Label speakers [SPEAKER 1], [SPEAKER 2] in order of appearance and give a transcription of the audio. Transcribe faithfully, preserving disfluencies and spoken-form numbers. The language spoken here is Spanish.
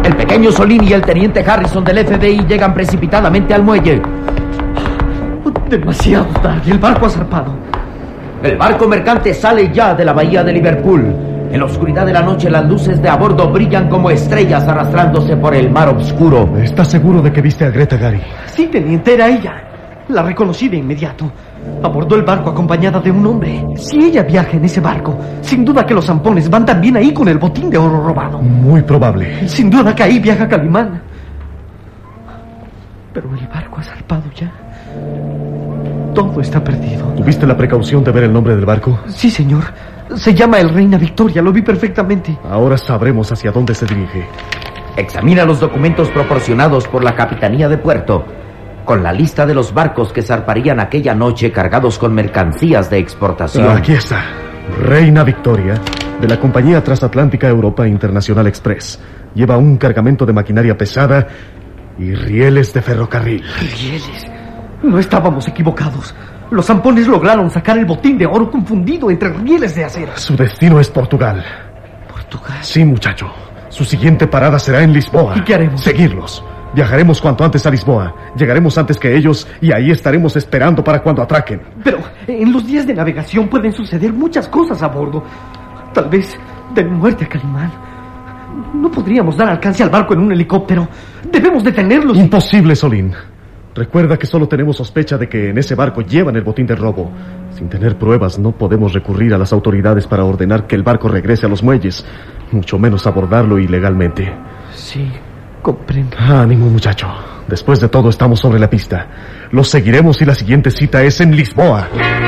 [SPEAKER 1] El pequeño Solín y el teniente Harrison del F B I llegan precipitadamente al muelle.
[SPEAKER 2] Demasiado tarde, el barco ha zarpado.
[SPEAKER 1] El barco mercante sale ya de la bahía de Liverpool. En la oscuridad de la noche, las luces de a bordo brillan como estrellas arrastrándose por el mar oscuro.
[SPEAKER 3] ¿Estás seguro de que viste a Greta, Gary?
[SPEAKER 2] Sí, teniente, era ella. La reconocí de inmediato. Abordó el barco acompañada de un hombre. Si ella viaja en ese barco, sin duda que los zampones van también ahí con el botín de oro robado.
[SPEAKER 3] Muy probable.
[SPEAKER 2] Sin duda que ahí viaja Calimán. Pero el barco ha zarpado ya. Todo está perdido.
[SPEAKER 3] ¿Tuviste la precaución de ver el nombre del barco?
[SPEAKER 2] Sí, señor. Se llama el Reina Victoria, lo vi perfectamente.
[SPEAKER 3] Ahora sabremos hacia dónde se dirige.
[SPEAKER 1] Examina los documentos proporcionados por la Capitanía de Puerto, con la lista de los barcos que zarparían aquella noche cargados con mercancías de exportación.
[SPEAKER 3] Aquí está. Reina Victoria, de la compañía transatlántica Europa Internacional Express. Lleva un cargamento de maquinaria pesada y rieles de ferrocarril.
[SPEAKER 2] ¿Rieles? No estábamos equivocados. Los zampones lograron sacar el botín de oro confundido entre rieles de acero.
[SPEAKER 3] Su destino es Portugal.
[SPEAKER 2] ¿Portugal?
[SPEAKER 3] Sí, muchacho. Su siguiente parada será en Lisboa.
[SPEAKER 2] ¿Y qué haremos?
[SPEAKER 3] Seguirlos. Viajaremos cuanto antes a Lisboa. Llegaremos antes que ellos y ahí estaremos esperando para cuando atraquen.
[SPEAKER 2] Pero en los días de navegación pueden suceder muchas cosas a bordo. Tal vez den muerte a Calimán. No podríamos dar alcance al barco en un helicóptero. Debemos detenerlos.
[SPEAKER 3] Imposible, Solín. Recuerda que solo tenemos sospecha de que en ese barco llevan el botín del robo. Sin tener pruebas, no podemos recurrir a las autoridades para ordenar que el barco regrese a los muelles, mucho menos abordarlo ilegalmente.
[SPEAKER 2] Sí, comprendo.
[SPEAKER 3] Ánimo, muchacho. Después de todo, estamos sobre la pista. Los seguiremos y la siguiente cita es en Lisboa.